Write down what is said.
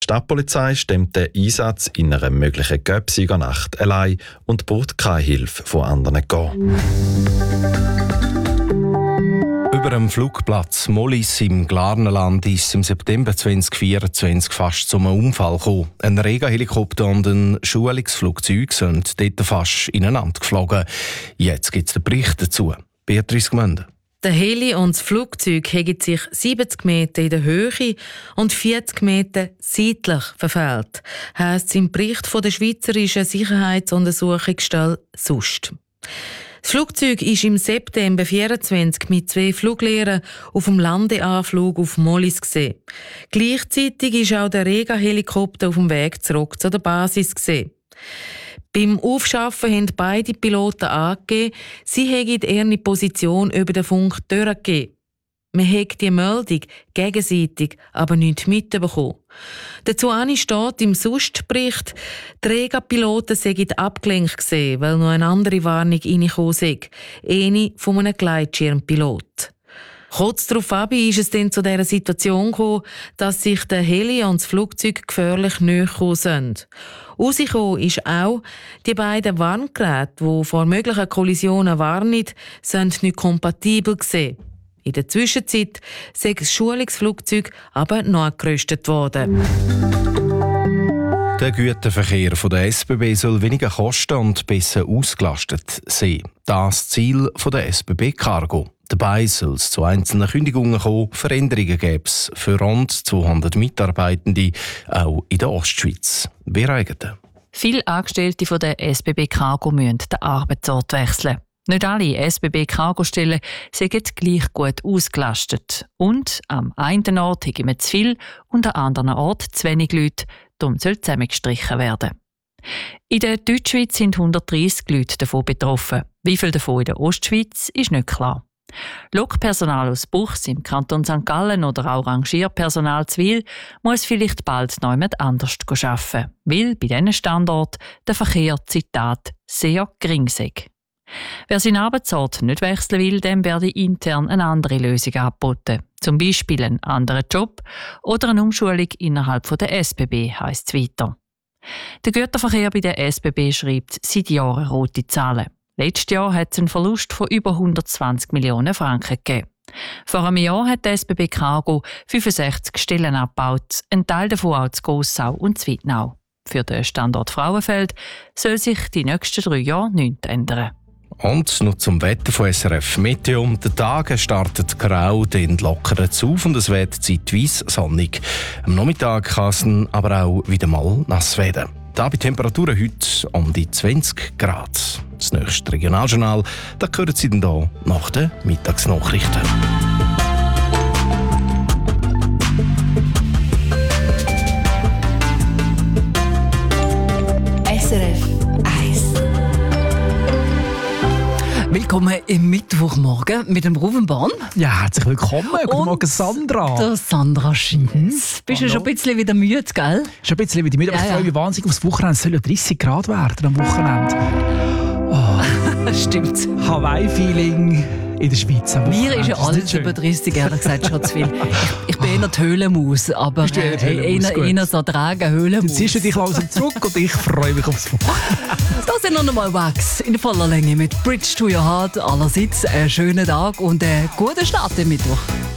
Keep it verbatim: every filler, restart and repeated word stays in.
Stadtpolizei stemmt den Einsatz in einer möglichen Göpsiegernacht allein und braucht keine Hilfe von anderen gehen. Über dem Flugplatz Mollis im Glarnerland ist im September zwanzig vierundzwanzig fast zum Unfall gekommen. Ein Rega-Helikopter und ein Schulungsflugzeug sind dort fast ineinander geflogen. Jetzt gibt es den Bericht dazu. Beatrice Gmende. Der Heli und das Flugzeug haben sich siebzig Meter in der Höhe und vierzig Meter seitlich verfehlt, heisst es im Bericht von der Schweizerischen Sicherheitsuntersuchungsstelle S U S T. Das Flugzeug ist im September vierundzwanzig mit zwei Fluglehrern auf dem Landeanflug auf Mollis gesehen. Gleichzeitig ist auch der Rega-Helikopter auf dem Weg zurück zu der Basis gesehen. Beim Aufschaffen haben beide Piloten angegeben, sie hätten ihre Position über den Funk durchgegeben. Man hätte die Meldung gegenseitig aber nicht mitbekommen. Dazu steht im S U S T-Bericht, die Rega-Piloten seien abgelenkt gewesen, weil noch eine andere Warnung reingekommen sei, eine von einem Gleitschirmpilot. Kurz darauf ist es dann zu dieser Situation gekommen, dass sich der Heli und das Flugzeug gefährlich näher gekommen sind. Herausgekommen ist auch, die beiden Warngeräte, die vor möglichen Kollisionen warnen, sind nicht kompatibel gewesen. In der Zwischenzeit sei das Schulungsflugzeug aber nachgerüstet worden. Der Güterverkehr der S B B soll weniger kosten und besser ausgelastet sein. Das Ziel der S B B Cargo. Dabei soll es zu einzelnen Kündigungen kommen, Veränderungen gäbe es für rund zweihundert Mitarbeitende, auch in der Ostschweiz. Wer eigentlich? Viele Angestellte von der S B B Cargo müssen den Arbeitsort wechseln. Nicht alle S B B Cargo-Stellen sind gleich gut ausgelastet. Und am einen Ort haben wir zu viel und am anderen Ort zu wenig Leute. Darum soll zusammengestrichen werden. In der Deutschschweiz sind hundertdreissig Leute davon betroffen. Wie viele davon in der Ostschweiz ist nicht klar. Lokpersonal aus Buchs im Kanton Sankt Gallen oder auch Rangierpersonal zu Wil muss vielleicht bald noch jemand anders arbeiten, weil bei diesen Standorten der Verkehr, Zitat, sehr gering sei. Wer seinen Arbeitsort nicht wechseln will, dem werde intern eine andere Lösung angeboten. Zum Beispiel einen anderen Job oder eine Umschulung innerhalb der S B B, heisst es weiter. Der Güterverkehr bei der S B B schreibt seit Jahren rote Zahlen. Letztes Jahr hat es einen Verlust von über hundertzwanzig Millionen Franken gegeben. Vor einem Jahr hat die S B B Cargo fünfundsechzig Stellen abgebaut, ein Teil davon auch zu Gossau und Zwittnau. Für den Standort Frauenfeld soll sich die nächsten drei Jahre nichts ändern. Und noch zum Wetter von S R F Meteo. Der Tag startet grau, dann lockert es auf und es wird zeitweise sonnig. Am Nachmittag kann es dann aber auch wieder mal nass werden. Da bei Temperaturen heute um die zwanzig Grad. Das nächste Regionaljournal, da hören Sie dann hier nach den Mittagsnachrichten. S R F eins. Willkommen im Mittwochmorgen mit dem Ruven Bahn. Ja, herzlich willkommen. Guten Und Morgen, Sandra. Der Sandra Schins. Bist du schon ein bisschen wieder müde, gell? Schon ein bisschen wieder müde, aber Ja, ich freue mich ja. wahnsinnig aufs Wochenende. Es soll ja dreißig Grad werden am Wochenende. Oh, Stimmt. Hawaii-Feeling in der Schweiz am Mir ist ja das alles nicht schön? über dreißig, ehrlich gesagt, schon zu viel. Ich, ich bin eher die Höhlenmaus, aber Bist du eher die Höhlenmaus? eher, Gut. eher so tragen Höhlenmaus. Dann ziehst du dich langsam zurück und ich freue mich aufs Wochenende. Das sind noch einmal Wax in voller Länge mit Bridge to Your Heart. Allerseits einen schönen Tag und einen guten Start im Mittwoch.